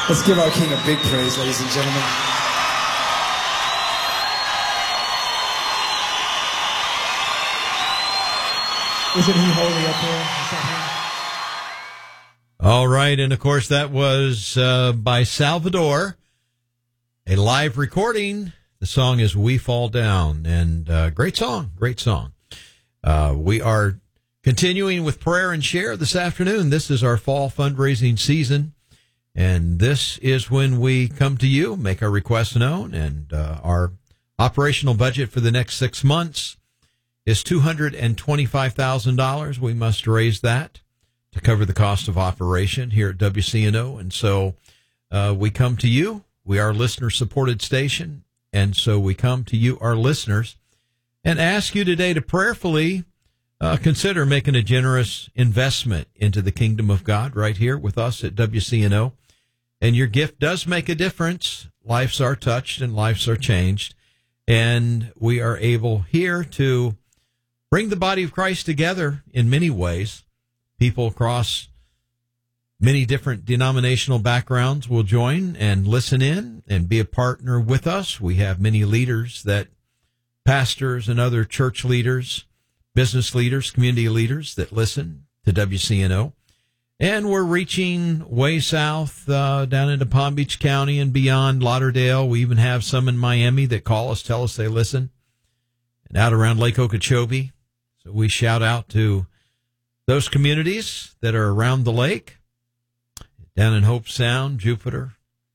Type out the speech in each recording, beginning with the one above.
Let's give our King a big praise, ladies and gentlemen. Isn't he holy up there? Is that him? All right, and of course that was by Salvador, a live recording. The song is We Fall Down, and great song, great song. We are continuing with prayer and share this afternoon. This is our fall fundraising season, and this is when we come to you, make our requests known, and our operational budget for the next 6 months is $225,000. We must raise that to cover the cost of operation here at WCNO, and so we come to you. We are a listener-supported station, and so we come to you, our listeners, and ask you today to prayerfully consider making a generous investment into the kingdom of God right here with us at WCNO. And your gift does make a difference. Lives are touched and lives are changed. And we are able here to bring the body of Christ together in many ways. People across many different denominational backgrounds will join and listen in and be a partner with us. We have many leaders pastors and other church leaders, business leaders, community leaders that listen to WCNO. And we're reaching way south, down into Palm Beach County and beyond Lauderdale. We even have some in Miami that call us, tell us they listen, and out around Lake Okeechobee. So we shout out to those communities that are around the lake, down in Hope Sound, Jupiter,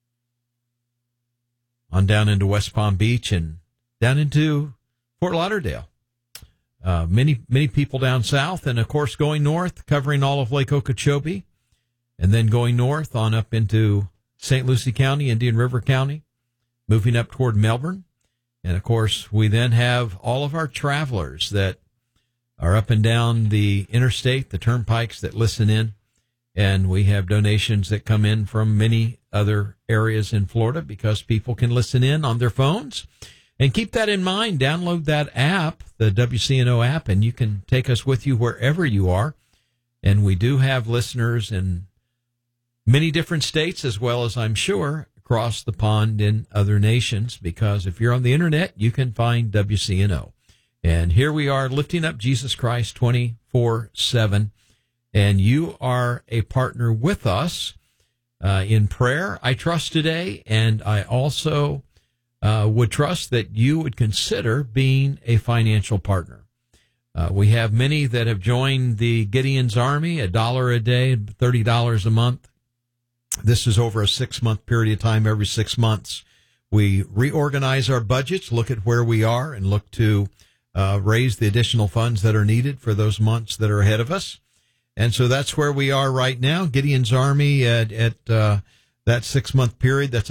on down into West Palm Beach and down into Fort Lauderdale. Many people down south, and of course going north, covering all of Lake Okeechobee, and then going north on up into St. Lucie County, Indian River County, moving up toward Melbourne. And of course, we then have all of our travelers that are up and down the interstate, the turnpikes that listen in. And we have donations that come in from many other areas in Florida because people can listen in on their phones. And keep that in mind. Download that app, the WCNO app, and you can take us with you wherever you are. And we do have listeners in many different states, as well as, I'm sure, across the pond in other nations, because if you're on the internet, you can find WCNO. And here we are lifting up Jesus Christ 24/7. And you are a partner with us in prayer, I trust, today. And I also would trust that you would consider being a financial partner. We have many that have joined the Gideon's Army, $1 a day, $30 a month. This is over a 6-month period of time. Every 6 months, we reorganize our budgets, look at where we are, and look to raise the additional funds that are needed for those months that are ahead of us. And so that's where we are right now. Gideon's Army at that 6-month period, that's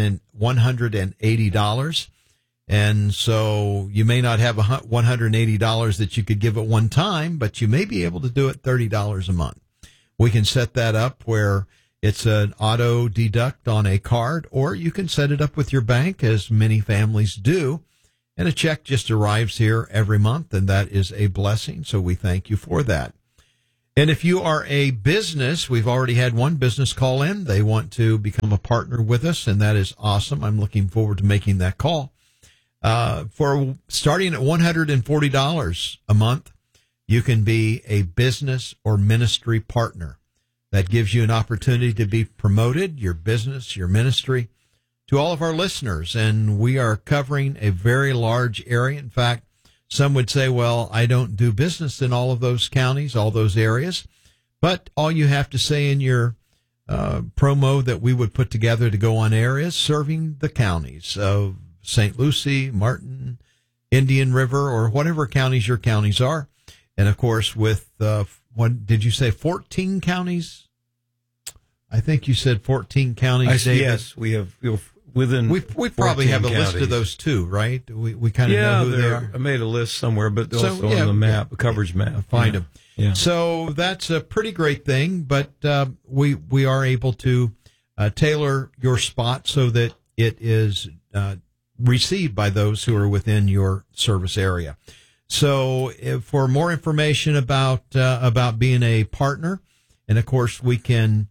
$180. And so you may not have $180 that you could give at one time, but you may be able to do it $30 a month. We can set that up where it's an auto deduct on a card, or you can set it up with your bank, as many families do. And a check just arrives here every month, and that is a blessing. So we thank you for that. And if you are a business, we've already had one business call in. They want to become a partner with us, and that is awesome. I'm looking forward to making that call. For starting at $140 a month, you can be a business or ministry partner. That gives you an opportunity to be promoted, your business, your ministry, to all of our listeners. And we are covering a very large area. In fact, some would say, well, I don't do business in all of those counties, all those areas. But all you have to say in your promo that we would put together to go on air is serving the counties of St. Lucie, Martin, Indian River, or whatever counties your counties are. And, of course, with, what did you say, 14 counties? I think you said 14 counties, David. Yes, we have within. We probably have a counties. list of those too, right? We kind of know who they are. I made a list somewhere, but So, also yeah, on the map, yeah. a coverage map. Find them. Yeah. So that's a pretty great thing, but we are able to tailor your spot so that it is received by those who are within your service area. So for more information about being a partner, and of course we can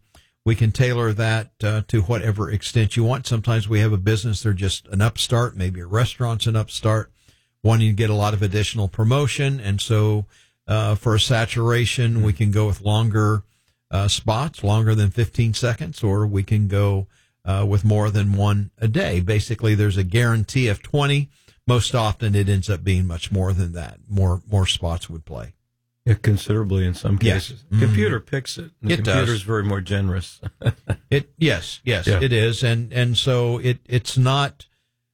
we can tailor that to whatever extent you want. Sometimes we have a business, they're just an upstart, maybe a restaurant's an upstart, wanting to get a lot of additional promotion. And so for a saturation, we can go with longer spots, longer than 15 seconds, or we can go with more than one a day. Basically, there's a guarantee of 20. Most often, it ends up being much more than that. More spots would play. Yeah, considerably in some Yes. cases. Computer picks it. The It computer's does. very more generous. Yes, Yeah. it is, and so it's not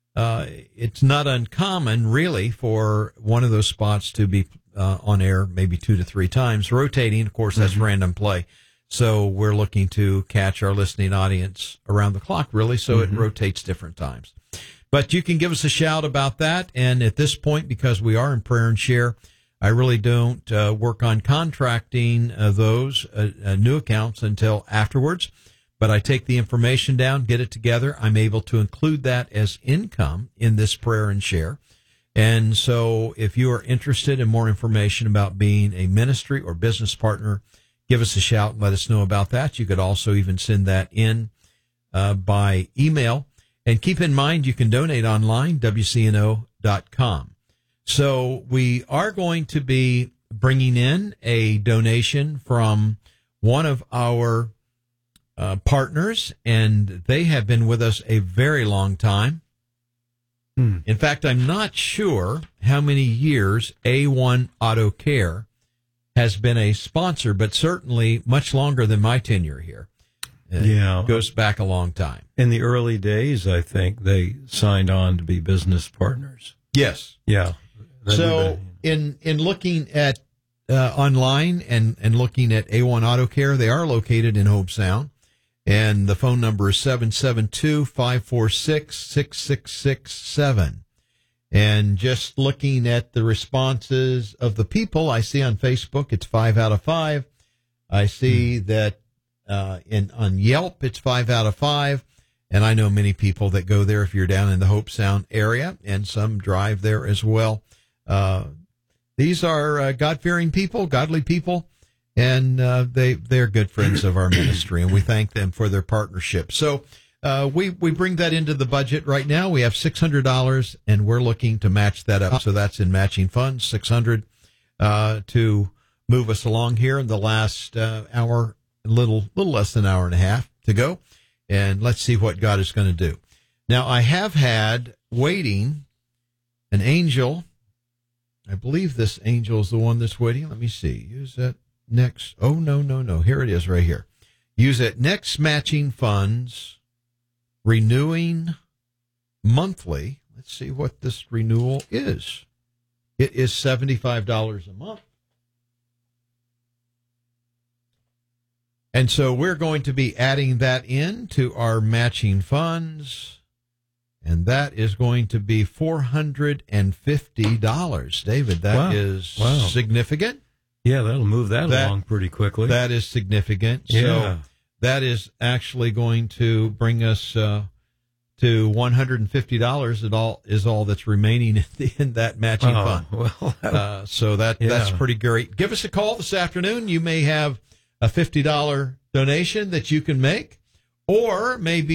uncommon really for one of those spots to be on air maybe 2 to 3 times, rotating. Of course, that's random play. So we're looking to catch our listening audience around the clock, really. So it rotates different times. But you can give us a shout about that. And at this point, because we are in Prayer and Share, I really don't work on contracting those new accounts until afterwards. But I take the information down, get it together. I'm able to include that as income in this Prayer and Share. And so if you are interested in more information about being a ministry or business partner, give us a shout and let us know about that. You could also even send that in by email. And keep in mind, you can donate online, WCNO.com. So we are going to be bringing in a donation from one of our partners, and they have been with us a very long time. In fact, I'm not sure how many years A1 Auto Care has been a sponsor, but certainly much longer than my tenure here. Yeah. It goes back a long time. In the early days, I think they signed on to be business partners. Yes. Yeah. So in looking at online and looking at A1 Auto Care, they are located in Hobe Sound, and the phone number is 772-546-6667. And just looking at the responses of the people I see on Facebook, it's 5 out of 5. I see that on Yelp, it's 5 out of 5. And I know many people that go there if you're down in the Hobe Sound area, and some drive there as well. These are God-fearing people, godly people, and they're good friends of our ministry, and we thank them for their partnership. So we bring that into the budget right now. We have $600, and we're looking to match that up. So that's in matching funds, $600 to move us along here in the last hour, a little less than an hour and a half to go. And let's see what God is going to do. Now, I have had waiting an angel. I believe this angel is the one that's waiting. Let me see. Use that next. Oh, no. Here it is right here. Use it next matching funds, renewing monthly. Let's see what this renewal is. It is $75 a month. And so we're going to be adding that in to our matching funds, and that is going to be $450. David, that is significant. Yeah, that'll move that along pretty quickly. That is significant. Yeah. So that is actually going to bring us to $150. It is all that's remaining in that matching fund. Well, so that's pretty great. Give us a call this afternoon. You may have a $50 donation that you can make, or maybe